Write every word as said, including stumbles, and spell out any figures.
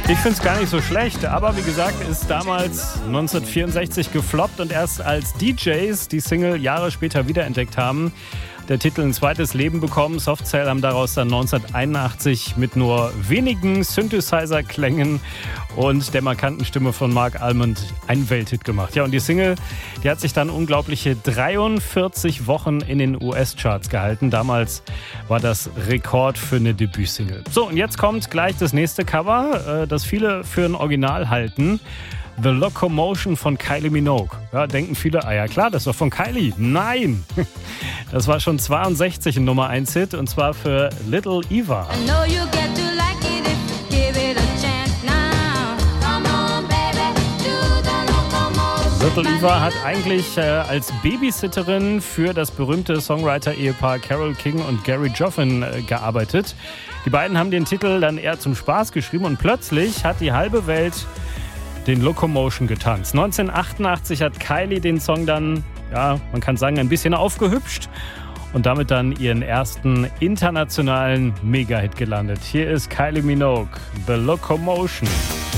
Ich finde es gar nicht so schlecht, aber wie gesagt, ist damals neunzehnhundertvierundsechzig gefloppt und erst als D Js die Single Jahre später wiederentdeckt haben, der Titel ein zweites Leben bekommen. Soft Cell haben daraus dann neunzehnhunderteinundachtzig mit nur wenigen Synthesizer-Klängen und der markanten Stimme von Mark Almond einen Welthit gemacht. Ja, und die Single, die hat sich dann unglaubliche dreiundvierzig Wochen in den U S-Charts gehalten. Damals war das Rekord für eine Debütsingle. So, und jetzt kommt gleich das nächste Cover, das viele für ein Original halten. The Locomotion von Kylie Minogue. Ja, denken viele, ah ja klar, das ist doch von Kylie. Nein! Das war schon zweiundsechzig ein Nummer eins Hit und zwar für Little Eva. Little Eva hat eigentlich äh, als Babysitterin für das berühmte Songwriter-Ehepaar Carole King und Gary Joffin äh, gearbeitet. Die beiden haben den Titel dann eher zum Spaß geschrieben und plötzlich hat die halbe Welt den Locomotion getanzt. neunzehnhundertachtundachtzig hat Kylie den Song dann, ja, man kann sagen, ein bisschen aufgehübscht und damit dann ihren ersten internationalen Mega-Hit gelandet. Hier ist Kylie Minogue, The Locomotion.